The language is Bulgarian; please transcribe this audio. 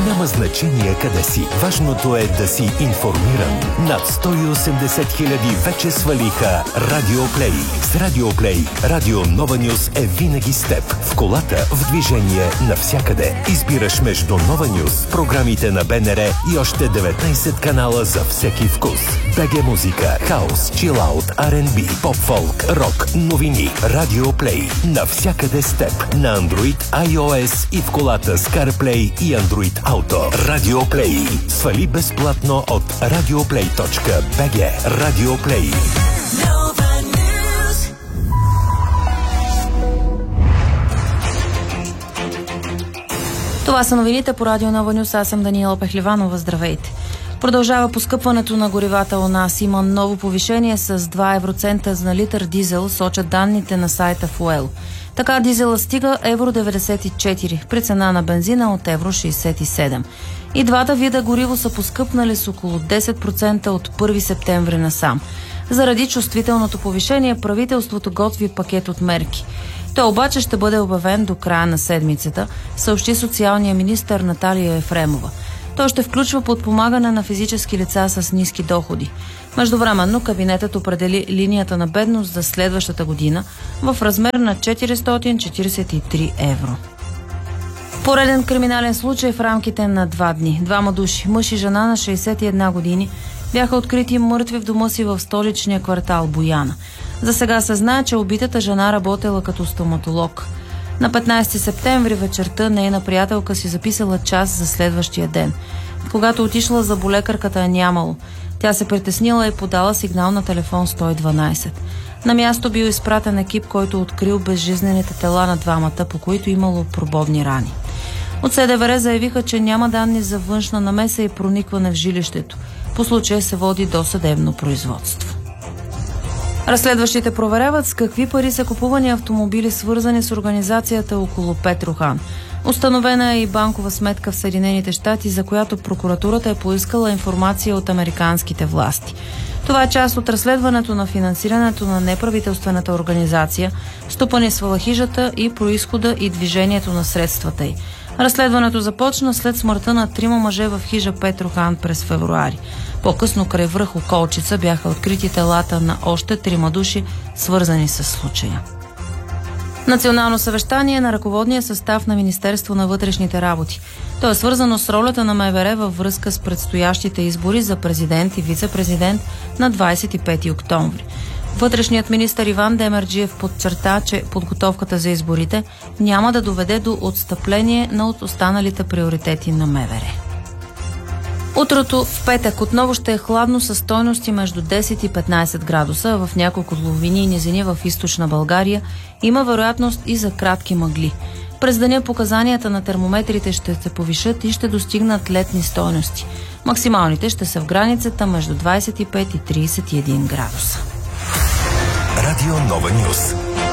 Няма значение къде си. Важното е да си информиран. Над 180 хиляди вече свалиха Радио Плей. С Радио Плей, Радио Нова Нюс е винаги с теб. В колата, в движение, навсякъде. Избираш между Нова Нюс, програмите на БНР и още 19 канала за всеки вкус. БГ музика, хаус, чилаут, R&B, поп-фолк, рок, новини. Радио Плей. Навсякъде с теб. На Android, iOS и в колата с CarPlay и Android Auto. Радио Плей. Свали безплатно от radioplay.bg. Радио Плей. Това са новините по Радио Нова Нюс. Аз съм Даниела Пехливанова. Здравейте. Продължава поскъпването на горивата у нас. Има ново повишение с 2 евроцента на литър дизел, сочат данните на сайта Fuel. Така дизела стига евро 94 при цена на бензина от евро 67. И двата вида гориво са поскъпнали с около 10% от 1 септември насам. Заради чувствителното повишение правителството готви пакет от мерки. Той обаче ще бъде обявен до края на седмицата, съобщи социалния министър Наталия Ефремова. Той ще включва подпомагане на физически лица с ниски доходи. Междувременно кабинетът определи линията на бедност за следващата година в размер на 443 евро. Пореден криминален случай в рамките на 2 дни. 2 души, мъж и жена на 61 години, бяха открити мъртви в дома си в столичния квартал Бояна. За сега се знае, че убитата жена работела като стоматолог. На 15 септември вечерта нейна приятелка си записала час за следващия ден. Когато отишла за болекарката, нямало. Тя се притеснила и подала сигнал на телефон 112. На място бил изпратен екип, който открил безжизнените тела на двамата, по които имало прободни рани. От СДВР заявиха, че няма данни за външна намеса и проникване в жилището. По случая се води досъдебно производство. Разследващите проверяват с какви пари са купувани автомобили, свързани с организацията около Петрохан. Установена е и банкова сметка в Съединените щати, за която прокуратурата е поискала информация от американските власти. Това е част от разследването на финансирането на неправителствената организация, стопани с валахижата и произхода и движението на средствата й. Разследването започна след смъртта на 3 мъже в хижа Петрохан през февруари. По-късно край връх Околчица бяха открити телата на още 3 души, свързани с случая. Национално съвещание на ръководния състав на Министерство на вътрешните работи. То е свързано с ролята на МВР във връзка с предстоящите избори за президент и вице-президент на 25 октомври. Вътрешният министър Иван Демерджиев подчерта, че подготовката за изборите няма да доведе до отстъпление на от останалите приоритети на МВР. Утрото в петък отново ще е хладно със стойности между 10 и 15 градуса. В няколко доловини и низини в източна България има вероятност и за кратки мъгли. През деня показанията на термометрите ще се повишат и ще достигнат летни стойности. Максималните ще са в границата между 25 и 31 градуса. Радио Нова Нюс.